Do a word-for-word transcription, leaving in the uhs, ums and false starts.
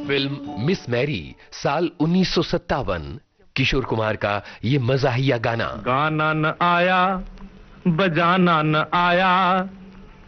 Film miss Mary साल उन्नीस सौ सत्तावन, किशोर कुमार का ये मज़ाहिया गाना। गाना न आया, बजाना न आया,